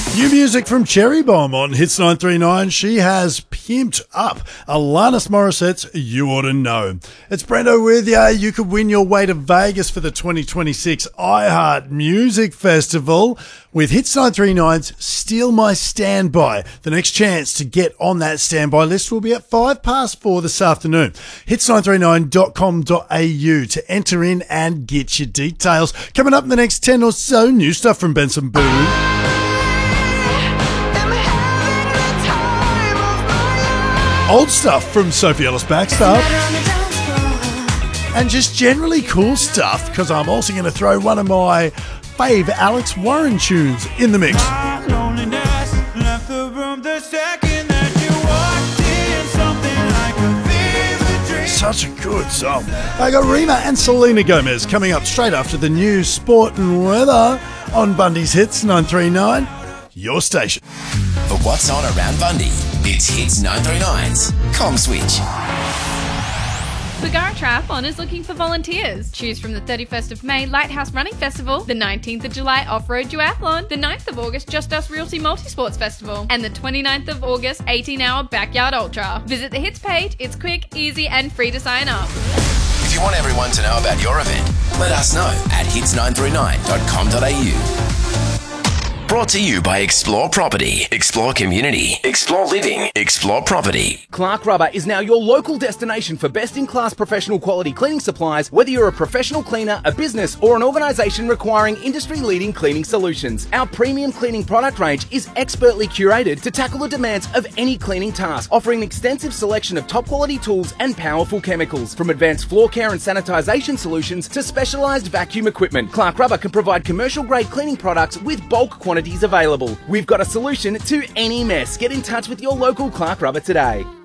New music from Cherry Bomb on Hits 939. She has pimped up Alanis Morissette's You Ought to Know. It's Brendo with ya. You could win your way to Vegas for the 2026 iHeart Music Festival with Hits 939's Steal My Standby. The next chance to get on that standby list will be at 4:05 this afternoon. Hits939.com.au to enter in and get your details. Coming up in the next 10 or so, new stuff from Benson Boone. Old stuff from Sophie Ellis-Bextor. And just generally cool stuff, because I'm also going to throw one of my fave Alex Warren tunes in the mix. Such a good song. I got Rima and Selena Gomez coming up straight after the news, sport and weather on Bundy's Hits 939, your station. For what's on around Bundy, it's Hits 939's Com Switch. Bargara Triathlon is looking for volunteers. Choose from the 31st of May Lighthouse Running Festival, the 19th of July Off-Road Duathlon, the 9th of August Just Us Realty Multisports Festival, and the 29th of August 18-hour Backyard Ultra. Visit the Hits page. It's quick, easy, and free to sign up. If you want everyone to know about your event, let us know at hits939.com.au. Brought to you by Explore Property, Explore Community, Explore Living, Explore Property. Clark Rubber is now your local destination for best-in-class professional quality cleaning supplies, whether you're a professional cleaner, a business, or an organisation requiring industry-leading cleaning solutions. Our premium cleaning product range is expertly curated to tackle the demands of any cleaning task, offering an extensive selection of top-quality tools and powerful chemicals. From advanced floor care and sanitisation solutions to specialised vacuum equipment, Clark Rubber can provide commercial-grade cleaning products with bulk quantities available. We've got a solution to any mess. Get in touch with your local Clark Rubber today.